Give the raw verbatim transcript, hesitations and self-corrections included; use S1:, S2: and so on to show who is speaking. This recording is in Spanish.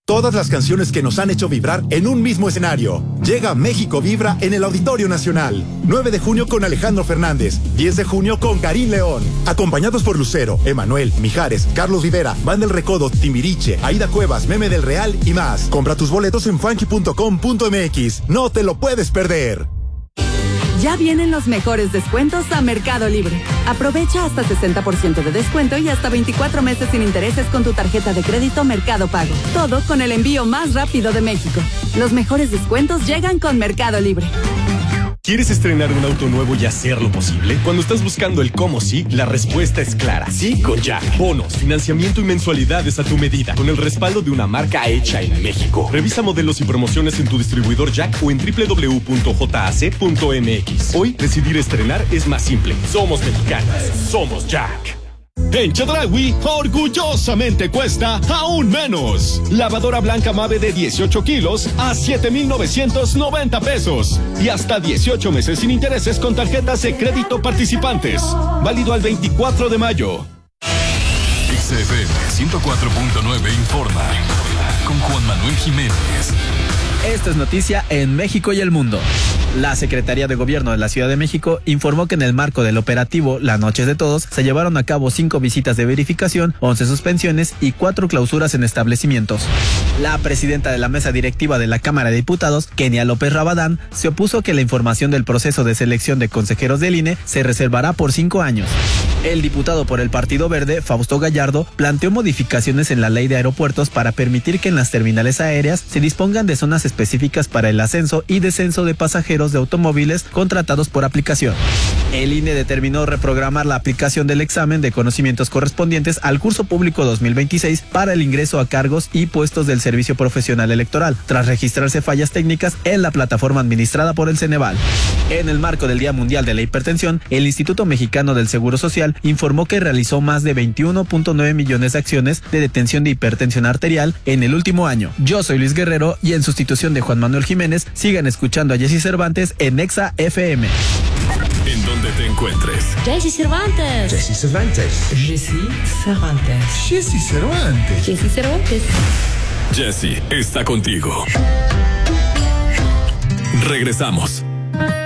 S1: Todas las canciones que nos han hecho vibrar en un mismo escenario. Llega México Vibra en el Auditorio Nacional. nueve de junio con Alejandro Fernández. diez de junio con Karim León. Acompañados por Lucero, Emanuel, Mijares, Carlos Rivera, Van del Recodo, Timbiriche, Aida Cuevas, Meme del Real y más. Compra tus boletos en funky punto com punto m x. No te lo puedes perder.
S2: Ya vienen los mejores descuentos a Mercado Libre. Aprovecha hasta sesenta por ciento de descuento y hasta veinticuatro meses sin intereses con tu tarjeta de crédito Mercado Pago. Todo con el envío más rápido de México. Los mejores descuentos llegan con Mercado Libre.
S3: ¿Quieres estrenar un auto nuevo y hacerlo posible? Cuando estás buscando el cómo sí, la respuesta es clara. Sí con Jack. Bonos, financiamiento y mensualidades a tu medida, con el respaldo de una marca hecha en México. Revisa modelos y promociones en tu distribuidor Jack o en doble u doble u doble u punto j a c punto m x. Hoy, decidir estrenar es más simple. Somos mexicanos. Somos Jack.
S4: En Chedraui, orgullosamente cuesta aún menos. Lavadora blanca Mave de dieciocho kilos a siete mil novecientos noventa pesos. Y hasta dieciocho meses sin intereses con tarjetas de crédito participantes. Válido al veinticuatro de mayo.
S5: X F M ciento cuatro punto nueve informa con Juan Manuel Jiménez.
S6: Esta es noticia en México y el mundo. La Secretaría de Gobierno de la Ciudad de México informó que en el marco del operativo La Noche de Todos se llevaron a cabo cinco visitas de verificación, once suspensiones y cuatro clausuras en establecimientos. La presidenta de la mesa directiva de la Cámara de Diputados, Kenia López Rabadán, se opuso que la información del proceso de selección de consejeros del I N E se reservará por cinco años. El diputado por el Partido Verde, Fausto Gallardo, planteó modificaciones en la ley de aeropuertos para permitir que en las terminales aéreas se dispongan de zonas específicas para el ascenso y descenso de pasajeros de automóviles contratados por aplicación. El I N E determinó reprogramar la aplicación del examen de conocimientos correspondientes al curso público dos mil veintiséis para el ingreso a cargos y puestos del Servicio Profesional Electoral, tras registrarse fallas técnicas en la plataforma administrada por el Ceneval. En el marco del Día Mundial de la Hipertensión, el Instituto Mexicano del Seguro Social informó que realizó más de veintiuno punto nueve millones de acciones de detención de hipertensión arterial en el último año. Yo soy Luis Guerrero y en sustitución de Juan Manuel Jiménez, sigan escuchando a Jessy Cervantes en Exa F M.
S5: En donde te encuentres.
S7: Jessy Cervantes.
S8: Jessy Cervantes.
S7: Jessy Cervantes.
S8: Jessy Cervantes.
S7: Jessy Cervantes.
S5: Jessy está contigo. Regresamos.